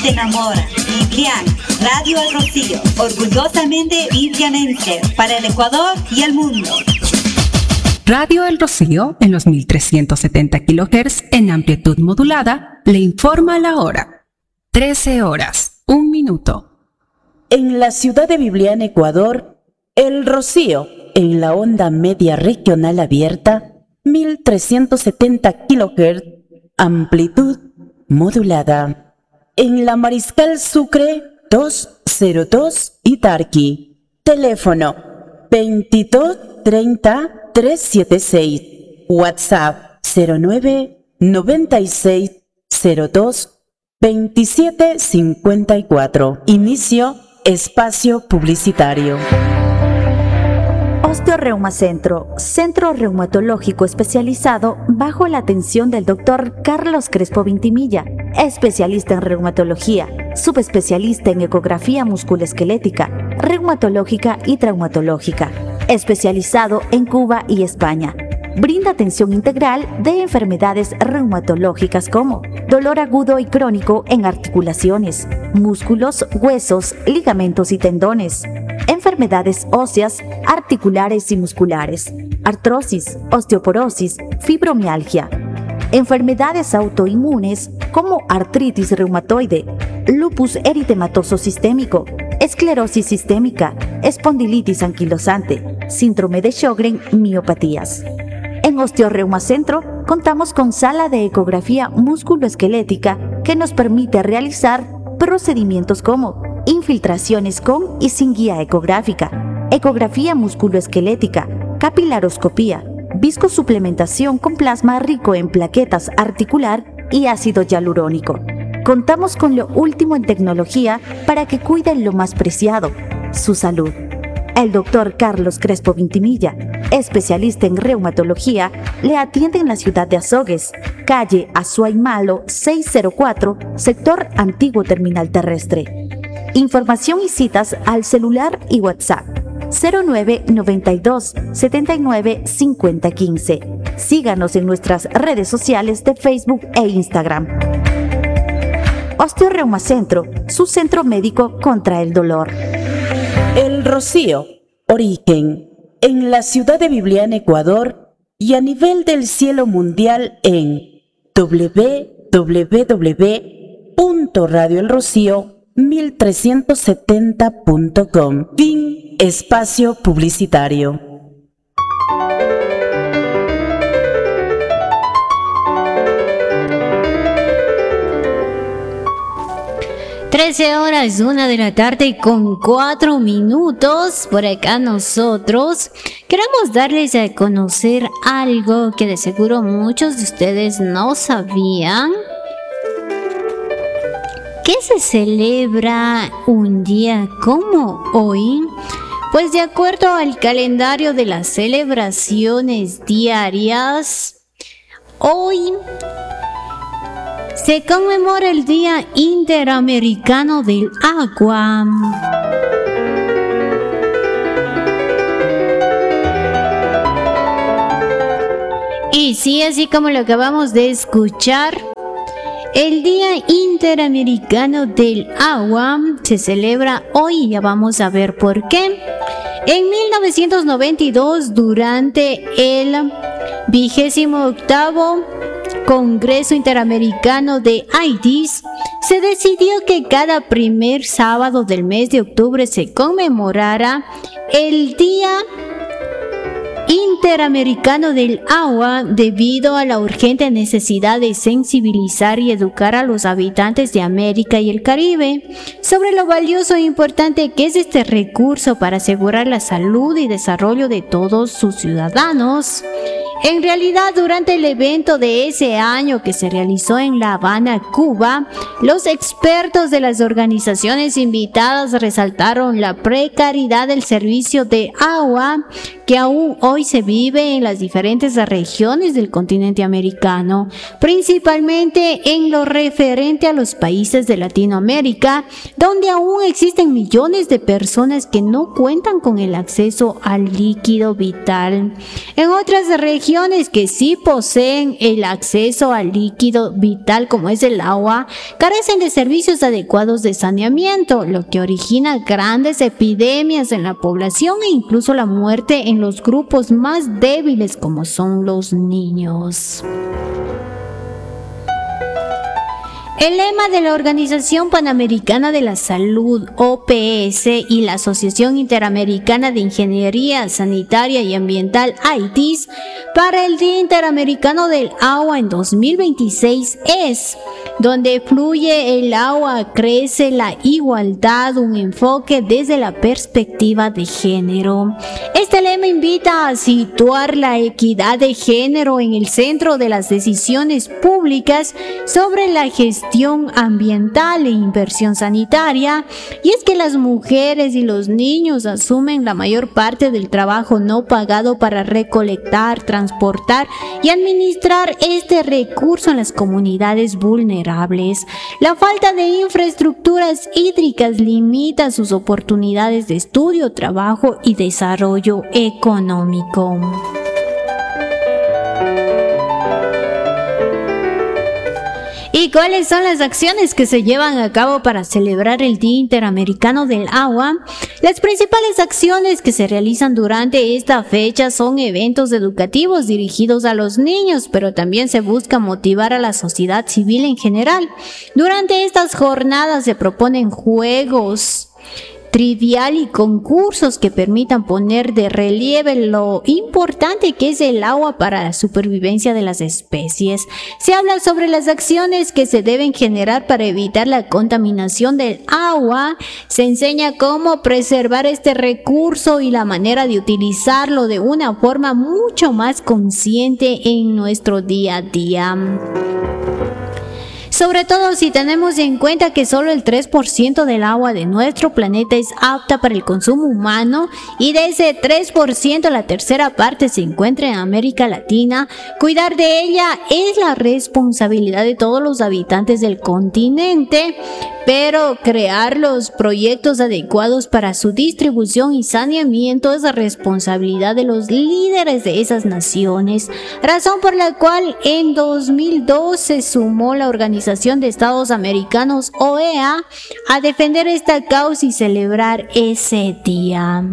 te enamora. Vivian, Radio El Rocío, orgullosamente vivianense, para el Ecuador y el mundo. Radio El Rocío, en los 1370 kHz en amplitud modulada, le informa la hora. 13 horas, 1 minuto. En la ciudad de Biblián, Ecuador, El Rocío, en la onda media regional abierta, 1370 kHz, amplitud modulada. En la Mariscal Sucre, 202 Itarqui. Teléfono 2230-376. WhatsApp 0996022754. Inicio espacio publicitario. Osteoreuma Centro, centro reumatológico especializado bajo la atención del Dr. Carlos Crespo Vintimilla, especialista en reumatología, subespecialista en ecografía musculoesquelética, reumatológica y traumatológica, especializado en Cuba y España. Brinda atención integral de enfermedades reumatológicas como dolor agudo y crónico en articulaciones, músculos, huesos, ligamentos y tendones, enfermedades óseas, articulares y musculares, artrosis, osteoporosis, fibromialgia, enfermedades autoinmunes como artritis reumatoide, lupus eritematoso sistémico, esclerosis sistémica, espondilitis anquilosante, síndrome de Sjögren, miopatías. En Osteoreuma Centro contamos con sala de ecografía musculoesquelética que nos permite realizar procedimientos como infiltraciones con y sin guía ecográfica, ecografía musculoesquelética, capilaroscopía, viscosuplementación con plasma rico en plaquetas articular y ácido hialurónico. Contamos con lo último en tecnología para que cuiden lo más preciado, su salud. El Dr. Carlos Crespo Vintimilla, especialista en reumatología, le atiende en la ciudad de Azogues, calle Azuay Malo 604, sector Antiguo Terminal Terrestre. Información y citas al celular y WhatsApp 0992 79 50 15. Síganos en nuestras redes sociales de Facebook e Instagram. Osteoreuma Centro, su centro médico contra el dolor. El Rocío, origen, en la ciudad de Biblián, Ecuador, y a nivel del cielo mundial en www.radioelrocío1370.com. Fin espacio publicitario. Horas, 1 de la tarde con 4 minutos. Por acá nosotros queremos darles a conocer algo que de seguro muchos de ustedes no sabían. ¿Qué se celebra un día como hoy? Pues de acuerdo al calendario de las celebraciones diarias, hoy se conmemora el Día Interamericano del Agua. Y sí, así como lo acabamos de escuchar, el Día Interamericano del Agua se celebra hoy. Ya vamos a ver por qué. En 1992, durante el 28º Congreso Interamericano de AIDS, se decidió que cada primer sábado del mes de octubre se conmemorara el Día Interamericano del Agua debido a la urgente necesidad de sensibilizar y educar a los habitantes de América y el Caribe sobre lo valioso e importante que es este recurso para asegurar la salud y desarrollo de todos sus ciudadanos. En realidad, durante el evento de ese año que se realizó en La Habana, Cuba, los expertos de las organizaciones invitadas resaltaron la precariedad del servicio de agua que aún hoy se vive en las diferentes regiones del continente americano, principalmente en lo referente a los países de Latinoamérica, donde aún existen millones de personas que no cuentan con el acceso al líquido vital. En otras regiones que sí poseen el acceso al líquido vital, como es el agua, carecen de servicios adecuados de saneamiento, lo que origina grandes epidemias en la población e incluso la muerte en los grupos más débiles como son los niños. El lema de la Organización Panamericana de la Salud, OPS, y la Asociación Interamericana de Ingeniería Sanitaria y Ambiental, AITIS, para el Día Interamericano del Agua en 2026 es: donde fluye el agua, crece la igualdad, un enfoque desde la perspectiva de género. Este lema invita a situar la equidad de género en el centro de las decisiones públicas sobre la gestión ambiental e inversión sanitaria, y es que las mujeres y los niños asumen la mayor parte del trabajo no pagado para recolectar, transportar y administrar este recurso en las comunidades vulnerables. La falta de infraestructuras hídricas limita sus oportunidades de estudio, trabajo y desarrollo económico. ¿Y cuáles son las acciones que se llevan a cabo para celebrar el Día Interamericano del Agua? Las principales acciones que se realizan durante esta fecha son eventos educativos dirigidos a los niños, pero también se busca motivar a la sociedad civil en general. Durante estas jornadas se proponen juegos trivial y concursos que permitan poner de relieve lo importante que es el agua para la supervivencia de las especies. Se habla sobre las acciones que se deben generar para evitar la contaminación del agua. Se enseña cómo preservar este recurso y la manera de utilizarlo de una forma mucho más consciente en nuestro día a día. Sobre todo si tenemos en cuenta que solo el 3% del agua de nuestro planeta es apta para el consumo humano, y de ese 3% la tercera parte se encuentra en América Latina. Cuidar de ella es la responsabilidad de todos los habitantes del continente, pero crear los proyectos adecuados para su distribución y saneamiento es la responsabilidad de los líderes de esas naciones, razón por la cual en 2002 se sumó la Organización de Estados Americanos, OEA, a defender esta causa y celebrar ese día.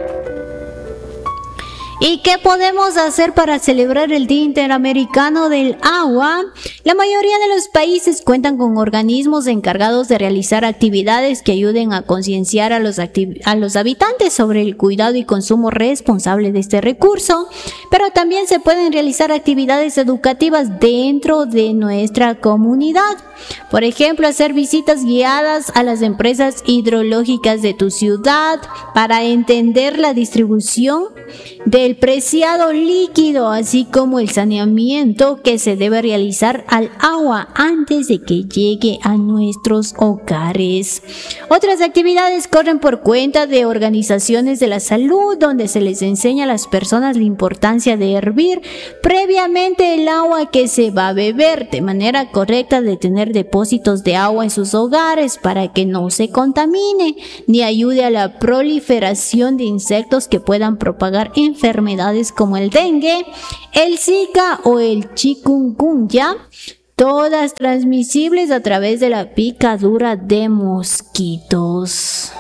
¿Y qué podemos hacer para celebrar el Día Interamericano del Agua? La mayoría de los países cuentan con organismos encargados de realizar actividades que ayuden a concienciar a los habitantes sobre el cuidado y consumo responsable de este recurso, pero también se pueden realizar actividades educativas dentro de nuestra comunidad. Por ejemplo, hacer visitas guiadas a las empresas hidrológicas de tu ciudad para entender la distribución del preciado líquido, así como el saneamiento que se debe realizar al agua antes de que llegue a nuestros hogares. Otras actividades corren por cuenta de organizaciones de la salud, donde se les enseña a las personas la importancia de hervir previamente el agua que se va a beber, de manera correcta de tener depósitos de agua en sus hogares para que no se contamine, ni ayude a la proliferación de insectos que puedan propagar enfermedades como el dengue, el Zika o el chikungunya, todas transmisibles a través de la picadura de mosquitos.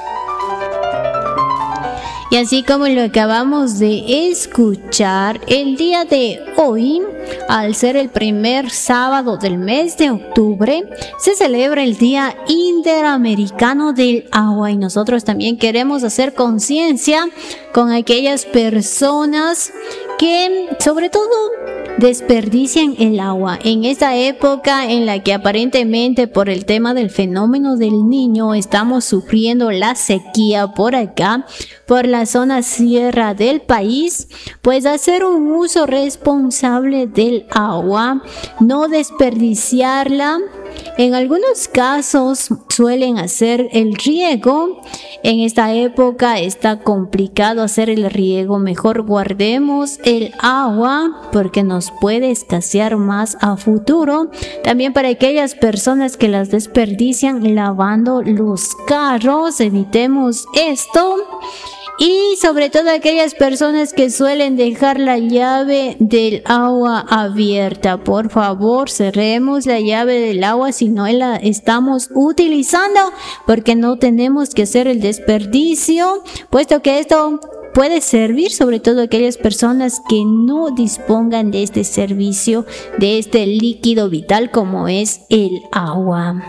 Y así como lo acabamos de escuchar, el día de hoy, al ser el primer sábado del mes de octubre, se celebra el Día Interamericano del Agua, y nosotros también queremos hacer conciencia con aquellas personas que sobre todo desperdician el agua en esta época en la que aparentemente por el tema del fenómeno del Niño estamos sufriendo la sequía por acá, por la zona sierra del país. Pues hacer un uso responsable del agua, no desperdiciarla, En algunos casos suelen hacer el riego. En esta época está complicado hacer el riego. Mejor guardemos el agua porque nos puede escasear más a futuro. También para aquellas personas que las desperdician lavando los carros, evitemos esto. Y sobre todo aquellas personas que suelen dejar la llave del agua abierta. Por favor, cerremos la llave del agua si no la estamos utilizando, porque no tenemos que hacer el desperdicio, puesto que esto puede servir sobre todo a aquellas personas que no dispongan de este servicio, de este líquido vital como es el agua.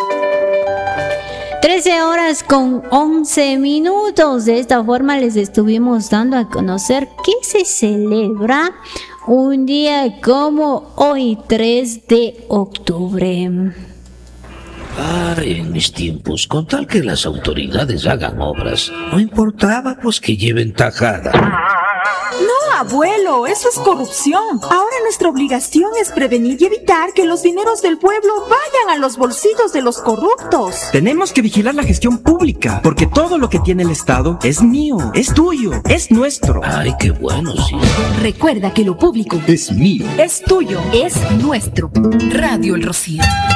13:11. De esta forma les estuvimos dando a conocer que se celebra un día como hoy, 3 de octubre. En mis tiempos, con tal que las autoridades hagan obras, no importaba pues que lleven tajada. No, abuelo, eso es corrupción. Ahora nuestra obligación es prevenir y evitar que los dineros del pueblo vayan a los bolsillos de los corruptos. Tenemos que vigilar la gestión pública, porque todo lo que tiene el Estado es mío, es tuyo, es nuestro. Ay, qué bueno, sí. Recuerda que lo público Es mío. Es tuyo. es nuestro. Radio El Rocío.